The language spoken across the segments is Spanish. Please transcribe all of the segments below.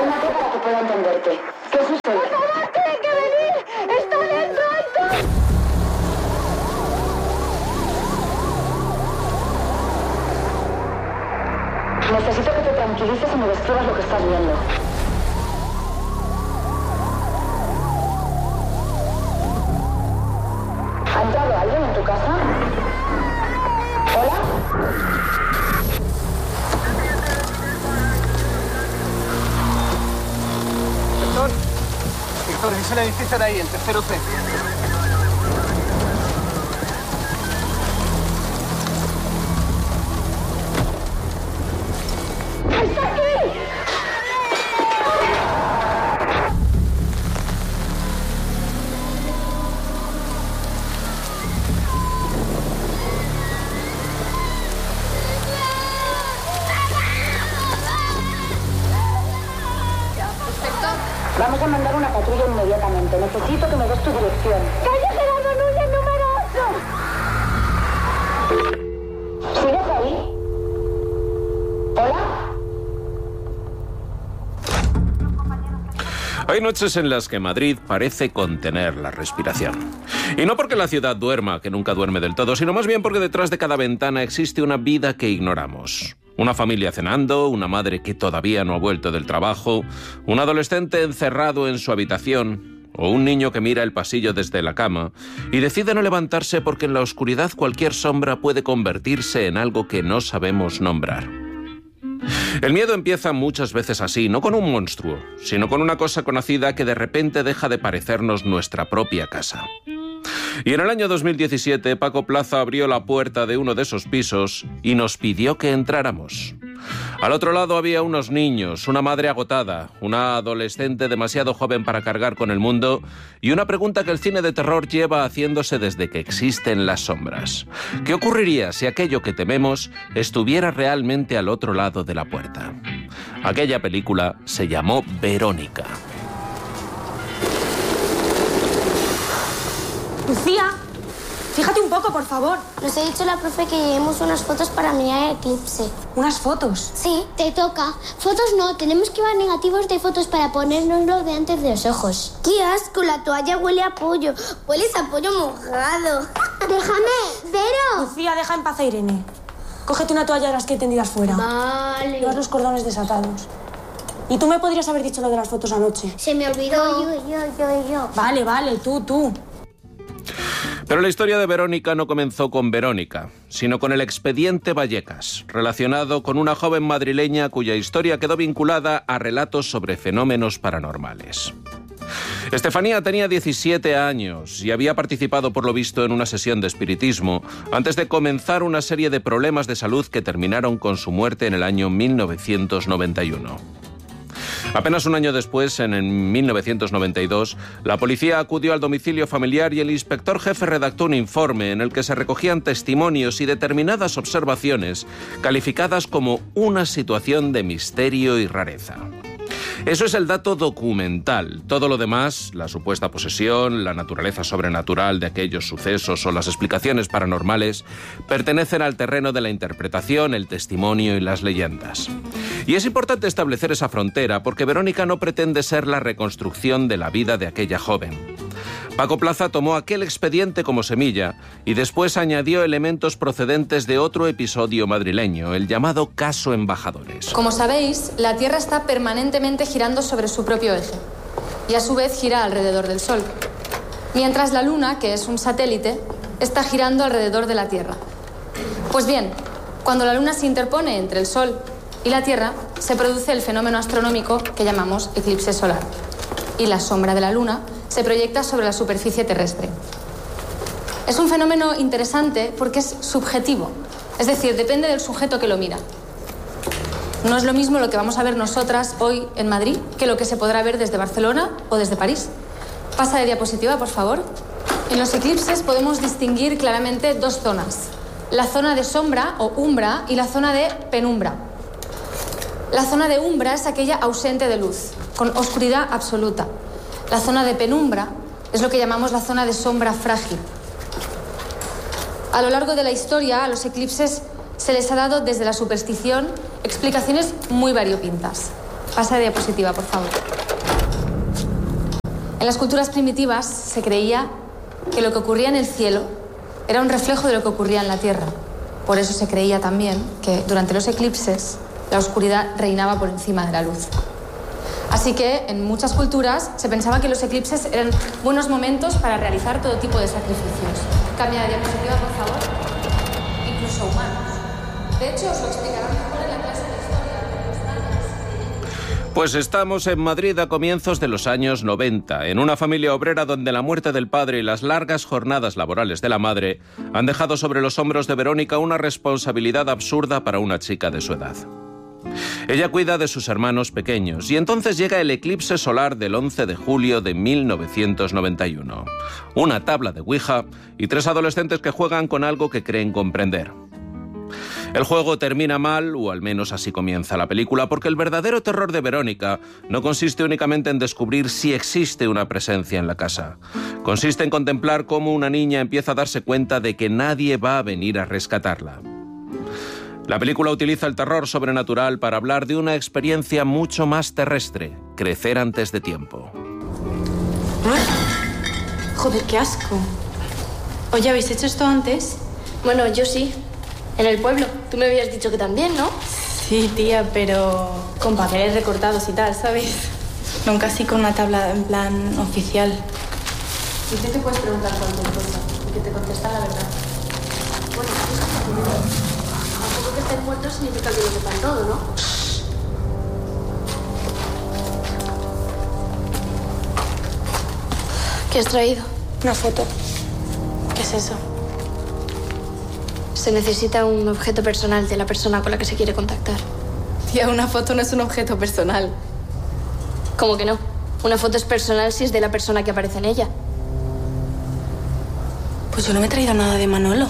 Cálmate para que pueda entenderte. ¿Qué sucede? ¡Por favor, tiene que venir! ¡Está dentro, alto! Necesito que te tranquilices y me describas lo que estás viendo. ¿Ha entrado alguien en tu casa? ¿Hola? Víctor, es el edificio de ahí, el tercero C. ¡Está aquí! Vamos a mandar una patrulla inmediatamente. Necesito que me des tu dirección. ¡Calle Gerardo Núñez, número 8! ¿Sigues ahí? ¿Hola? Hay noches en las que Madrid parece contener la respiración. Y no porque la ciudad duerma, que nunca duerme del todo, sino más bien porque detrás de cada ventana existe una vida que ignoramos. Una familia cenando, una madre que todavía no ha vuelto del trabajo, un adolescente encerrado en su habitación, o un niño que mira el pasillo desde la cama y decide no levantarse porque en la oscuridad cualquier sombra puede convertirse en algo que no sabemos nombrar. El miedo empieza muchas veces así, no con un monstruo, sino con una cosa conocida que de repente deja de parecernos nuestra propia casa. Y en el año 2017, Paco Plaza abrió la puerta de uno de esos pisos y nos pidió que entráramos. Al otro lado había unos niños, una madre agotada, una adolescente demasiado joven para cargar con el mundo y una pregunta que el cine de terror lleva haciéndose desde que existen las sombras. ¿Qué ocurriría si aquello que tememos estuviera realmente al otro lado de la puerta? Aquella película se llamó Verónica. Lucía, fíjate un poco, por favor. Nos ha dicho la profe que llevemos unas fotos para mirar el eclipse. ¿Unas fotos? Sí, te toca. Fotos no, tenemos que llevar negativos de fotos para ponérnoslo delante de los ojos. ¡Qué asco! La toalla huele a pollo. Hueles a pollo mojado. ¡Déjame, Vero! Lucía, deja en paz a Irene. Cógete una toalla de las que hay tendidas fuera. Vale. Llevas los cordones desatados. Y tú me podrías haber dicho lo de las fotos anoche. Se me olvidó. Yo. Vale, tú. Pero la historia de Verónica no comenzó con Verónica, sino con el expediente Vallecas, relacionado con una joven madrileña cuya historia quedó vinculada a relatos sobre fenómenos paranormales. Estefanía tenía 17 años y había participado por lo visto en una sesión de espiritismo antes de comenzar una serie de problemas de salud que terminaron con su muerte en el año 1991. Apenas un año después, en 1992, la policía acudió al domicilio familiar y el inspector jefe redactó un informe en el que se recogían testimonios y determinadas observaciones calificadas como una situación de misterio y rareza. Eso es el dato documental. Todo lo demás, la supuesta posesión, la naturaleza sobrenatural de aquellos sucesos o las explicaciones paranormales, pertenecen al terreno de la interpretación, el testimonio y las leyendas. Y es importante establecer esa frontera porque Verónica no pretende ser la reconstrucción de la vida de aquella joven. Paco Plaza tomó aquel expediente como semilla y después añadió elementos procedentes de otro episodio madrileño, el llamado caso Embajadores. Como sabéis, la Tierra está permanentemente girando sobre su propio eje y a su vez gira alrededor del Sol, mientras la Luna, que es un satélite, está girando alrededor de la Tierra. Pues bien, cuando la Luna se interpone entre el Sol y la Tierra, se produce el fenómeno astronómico que llamamos eclipse solar, y la sombra de la Luna se proyecta sobre la superficie terrestre. Es un fenómeno interesante porque es subjetivo, es decir, depende del sujeto que lo mira. No es lo mismo lo que vamos a ver nosotras hoy en Madrid que lo que se podrá ver desde Barcelona o desde París. Pasa de diapositiva, por favor. En los eclipses podemos distinguir claramente dos zonas: la zona de sombra o umbra y la zona de penumbra. La zona de umbra es aquella ausente de luz, con oscuridad absoluta. La zona de penumbra es lo que llamamos la zona de sombra frágil. A lo largo de la historia, a los eclipses se les ha dado desde la superstición explicaciones muy variopintas. Pasa de diapositiva, por favor. En las culturas primitivas se creía que lo que ocurría en el cielo era un reflejo de lo que ocurría en la tierra. Por eso se creía también que durante los eclipses la oscuridad reinaba por encima de la luz. Así que en muchas culturas se pensaba que los eclipses eran buenos momentos para realizar todo tipo de sacrificios. Cambia de diapositiva, por favor. Incluso humanos. De hecho, os lo explicarán mejor en la clase de historia. Pues estamos en Madrid a comienzos de los años 90, en una familia obrera donde la muerte del padre y las largas jornadas laborales de la madre han dejado sobre los hombros de Verónica una responsabilidad absurda para una chica de su edad. Ella cuida de sus hermanos pequeños y entonces llega el eclipse solar del 11 de julio de 1991. Una tabla de Ouija y 3 adolescentes que juegan con algo que creen comprender. El juego termina mal, o al menos así comienza la película, porque el verdadero terror de Verónica no consiste únicamente en descubrir si existe una presencia en la casa. Consiste en contemplar cómo una niña empieza a darse cuenta de que nadie va a venir a rescatarla. La película utiliza el terror sobrenatural para hablar de una experiencia mucho más terrestre, crecer antes de tiempo. Joder, qué asco. Oye, ¿habéis hecho esto antes? Bueno, yo sí. En el pueblo. Tú me habías dicho que también, ¿no? Sí, tía, pero con papeles recortados y tal, ¿sabes? Nunca así con una tabla en plan oficial. ¿Y qué te puedes preguntar cualquier cosa? Y que te contestan la verdad. Bueno, tampoco que estén muertos significa que lo sepan todo, ¿no? ¿Qué has traído? Una foto. ¿Qué es eso? Se necesita un objeto personal de la persona con la que se quiere contactar. Tía, una foto no es un objeto personal. ¿Cómo que no? Una foto es personal si es de la persona que aparece en ella. Pues yo no me he traído nada de Manolo.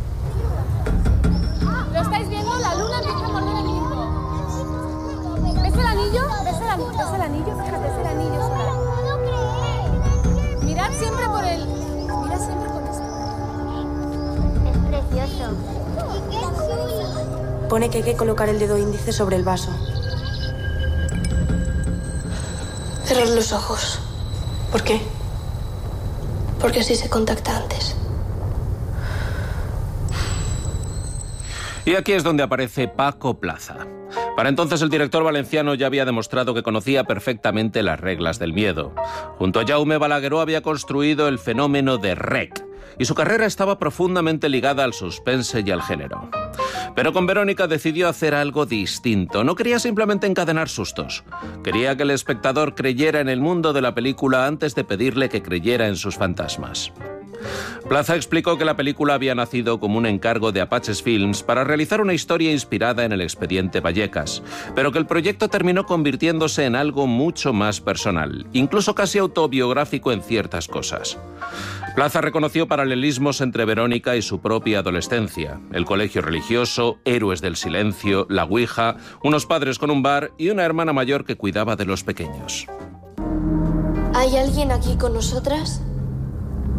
¿Lo estáis viendo? La luna empieza a morder aquí mismo. ¿Ves el anillo? ¿Ves el anillo? Fíjate, es el anillo solar. Mirad siempre por él. Mirad siempre por esto. Es precioso. Pone que hay que colocar el dedo índice sobre el vaso. Cerrar los ojos. ¿Por qué? Porque así se contacta antes. Y aquí es donde aparece Paco Plaza. Para entonces el director valenciano ya había demostrado que conocía perfectamente las reglas del miedo. Junto a Jaume Balagueró había construido el fenómeno de REC, y su carrera estaba profundamente ligada al suspense y al género. Pero con Verónica decidió hacer algo distinto. No quería simplemente encadenar sustos. Quería que el espectador creyera en el mundo de la película antes de pedirle que creyera en sus fantasmas. Plaza explicó que la película había nacido como un encargo de Apaches Films para realizar una historia inspirada en el expediente Vallecas, pero que el proyecto terminó convirtiéndose en algo mucho más personal, incluso casi autobiográfico en ciertas cosas. Plaza reconoció paralelismos entre Verónica y su propia adolescencia: el colegio religioso, héroes del silencio, la Ouija, unos padres con un bar y una hermana mayor que cuidaba de los pequeños. ¿Hay alguien aquí con nosotras?